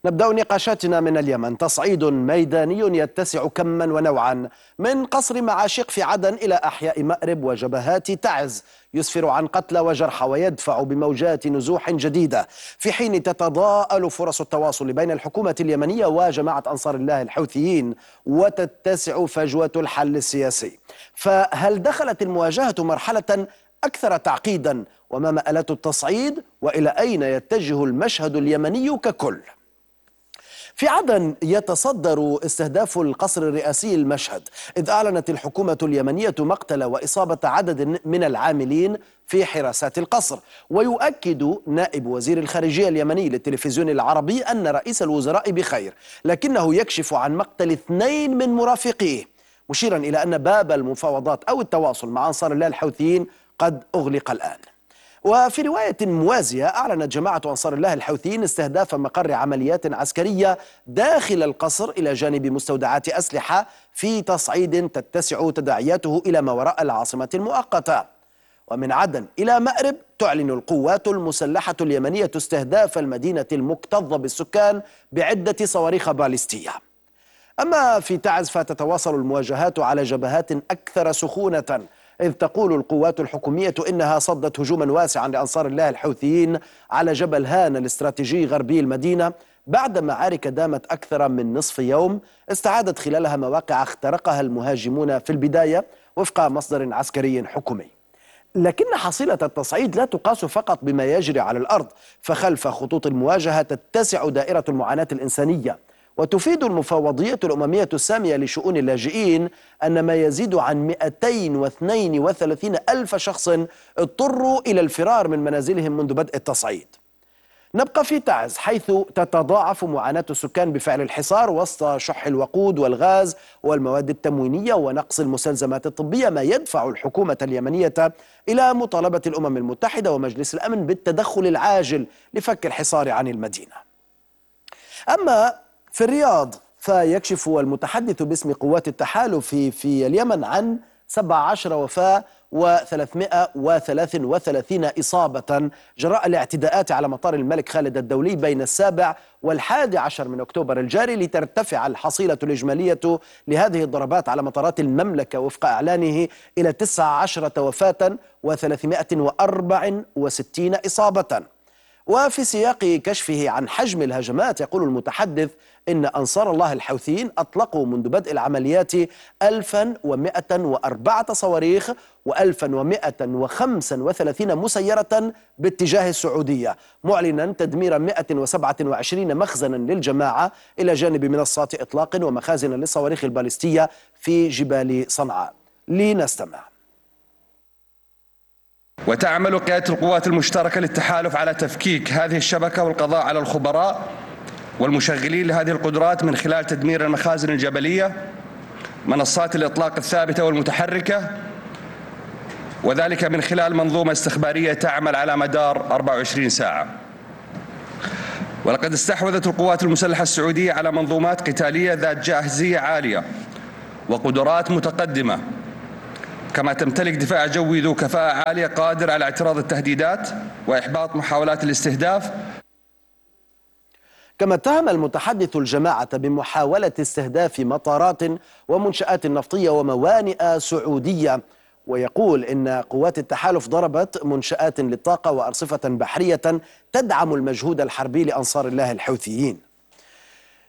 نبدأ نقاشاتنا من اليمن. تصعيد ميداني يتسع كما ونوعا من قصر معاشق في عدن إلى أحياء مأرب وجبهات تعز يسفر عن قتلى وجرحى ويدفع بموجات نزوح جديدة، في حين تتضاءل فرص التواصل بين الحكومة اليمنية وجماعة أنصار الله الحوثيين وتتسع فجوة الحل السياسي. فهل دخلت المواجهة مرحلة أكثر تعقيدا؟ وما مآلات التصعيد؟ وإلى أين يتجه المشهد اليمني ككل؟ في عدن يتصدر استهداف القصر الرئاسي المشهد، إذ أعلنت الحكومة اليمنية مقتل وإصابة عدد من العاملين في حراسات القصر. ويؤكد نائب وزير الخارجية اليمني للتلفزيون العربي أن رئيس الوزراء بخير، لكنه يكشف عن مقتل 2 من مرافقيه، مشيرا إلى أن باب المفاوضات أو التواصل مع أنصار الله الحوثيين قد أغلق الآن. وفي رواية موازية أعلنت جماعة أنصار الله الحوثيين استهداف مقر عمليات عسكرية داخل القصر إلى جانب مستودعات أسلحة في تصعيد تتسع تداعياته إلى ما وراء العاصمة المؤقتة. ومن عدن إلى مأرب تعلن القوات المسلحة اليمنية استهداف المدينة المكتظة بالسكان بعدة صواريخ باليستية. أما في تعز فتتواصل المواجهات على جبهات أكثر سخونة، إذ تقول القوات الحكومية إنها صدت هجوما واسعا لأنصار الله الحوثيين على جبل هان الاستراتيجي غربي المدينة بعد معارك دامت أكثر من نصف يوم استعادت خلالها مواقع اخترقها المهاجمون في البداية وفق مصدر عسكري حكومي. لكن حصيلة التصعيد لا تقاس فقط بما يجري على الأرض، فخلف خطوط المواجهة تتسع دائرة المعاناة الإنسانية. وتفيد المفوضية الأممية السامية لشؤون اللاجئين أن ما يزيد عن 232 ألف شخص اضطروا إلى الفرار من منازلهم منذ بدء التصعيد. نبقى في تعز، حيث تتضاعف معاناة السكان بفعل الحصار وسط شح الوقود والغاز والمواد التموينية ونقص المستلزمات الطبية، ما يدفع الحكومة اليمنية إلى مطالبة الأمم المتحدة ومجلس الأمن بالتدخل العاجل لفك الحصار عن المدينة. أما في الرياض فيكشف المتحدث باسم قوات التحالف في اليمن عن 17 وفاة و333 إصابة جراء الاعتداءات على مطار الملك خالد الدولي بين 7 و11 من أكتوبر الجاري، لترتفع الحصيلة الإجمالية لهذه الضربات على مطارات المملكة وفق إعلانه إلى 19 وفاة و364 إصابة. وفي سياق كشفه عن حجم الهجمات يقول المتحدث إن أنصار الله الحوثيين أطلقوا منذ بدء العمليات 1104 صواريخ و1135 مسيرة باتجاه السعودية، معلنا تدمير 127 مخزنا للجماعة إلى جانب منصات إطلاق ومخازن للصواريخ البالستية في جبال صنعاء. لنستمع. وتعمل قيادة القوات المشتركة للتحالف على تفكيك هذه الشبكة والقضاء على الخبراء والمشغلين لهذه القدرات من خلال تدمير المخازن الجبلية، منصات الإطلاق الثابتة والمتحركة، وذلك من خلال منظومة استخبارية تعمل على مدار 24 ساعة. ولقد استحوذت القوات المسلحة السعودية على منظومات قتالية ذات جاهزية عالية وقدرات متقدمة، كما تمتلك دفاع جوي ذو كفاءة عالية قادر على اعتراض التهديدات وإحباط محاولات الاستهداف. كما اتهم المتحدث الجماعة بمحاولة استهداف مطارات ومنشآت نفطية وموانئ سعودية، ويقول إن قوات التحالف ضربت منشآت للطاقة وأرصفة بحرية تدعم المجهود الحربي لأنصار الله الحوثيين.